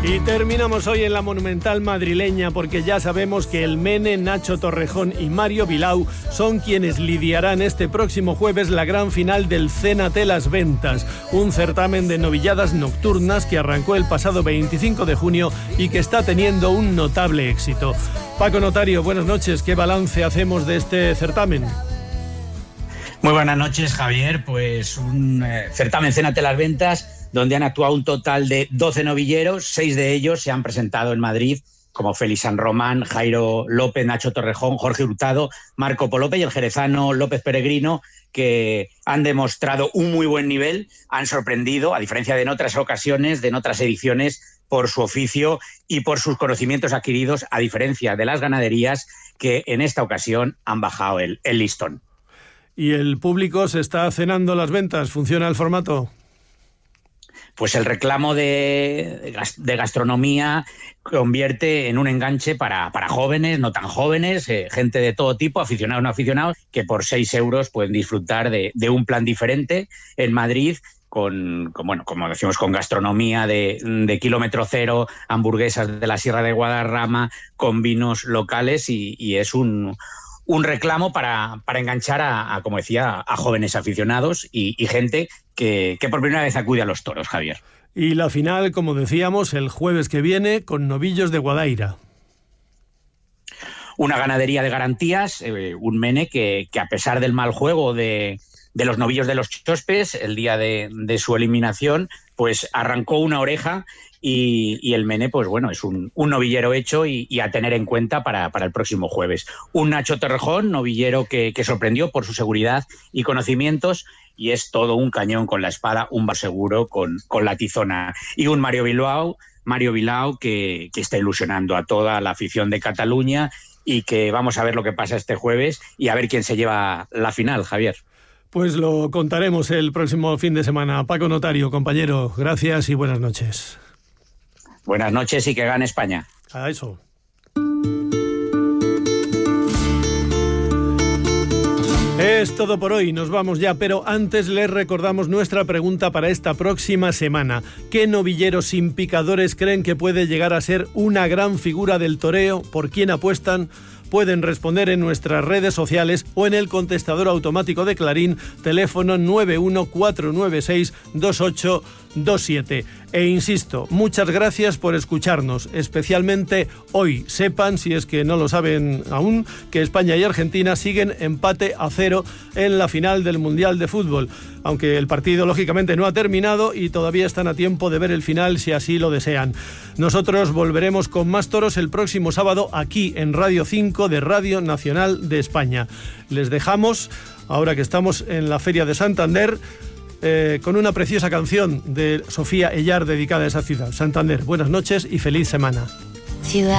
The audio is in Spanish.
Y terminamos hoy en la Monumental madrileña porque ya sabemos que el Mene, Nacho Torrejón y Mario Vilau son quienes lidiarán este próximo jueves la gran final del Cénate Las Ventas, un certamen de novilladas nocturnas que arrancó el pasado 25 de junio y que está teniendo un notable éxito. Paco Notario, buenas noches. ¿Qué balance hacemos de este certamen? Muy buenas noches, Javier. Pues un certamen Cénate Las Ventas donde han actuado un total de 12 novilleros, 6 de ellos se han presentado en Madrid, como Félix San Román, Jairo López, Nacho Torrejón, Jorge Hurtado, Marco Polope y el jerezano López Peregrino, que han demostrado un muy buen nivel, han sorprendido, a diferencia de en otras ocasiones, de en otras ediciones, por su oficio y por sus conocimientos adquiridos, a diferencia de las ganaderías que en esta ocasión han bajado el listón. ¿Y el público se está cenando las ventas? ¿Funciona el formato? Pues el reclamo de gastronomía convierte en un enganche para jóvenes, no tan jóvenes, gente de todo tipo, aficionados o no aficionados, que por 6 euros pueden disfrutar de un plan diferente en Madrid, con como decimos, con gastronomía de kilómetro cero, hamburguesas de la Sierra de Guadarrama, con vinos locales y es un reclamo para enganchar como decía, a jóvenes aficionados y gente que por primera vez acude a los toros, Javier. Y la final, como decíamos, el jueves que viene con novillos de Guadaira. Una ganadería de garantías, un Mene que a pesar del mal juego de los novillos de los Chospes, el día de su eliminación, pues arrancó una oreja y el Mene, pues bueno, es un novillero hecho y a tener en cuenta para el próximo jueves. Un Nacho Torrejón, novillero que sorprendió por su seguridad y conocimientos, y es todo un cañón con la espada, un bar seguro con la tizona. Y un Mario Vilau que está ilusionando a toda la afición de Cataluña y que vamos a ver lo que pasa este jueves y a ver quién se lleva la final, Javier. Pues lo contaremos el próximo fin de semana. Paco Notario, compañero, gracias y buenas noches. Buenas noches y que gane España. A eso. Es todo por hoy, nos vamos ya, pero antes les recordamos nuestra pregunta para esta próxima semana. ¿Qué novillero sin picadores creen que puede llegar a ser una gran figura del toreo? ¿Por quién apuestan? Pueden responder en nuestras redes sociales o en el contestador automático de Clarín, teléfono 914962827. E insisto, muchas gracias por escucharnos, especialmente hoy. Sepan, si es que no lo saben aún, que España y Argentina siguen empate a 0 en la final del Mundial de Fútbol, aunque el partido lógicamente no ha terminado y todavía están a tiempo de ver el final si así lo desean. Nosotros volveremos con más toros el próximo sábado aquí en Radio 5 de Radio Nacional de España. Les dejamos, ahora que estamos en la Feria de Santander, con una preciosa canción de Sofía Ellar dedicada a esa ciudad, Santander. Buenas noches y feliz semana.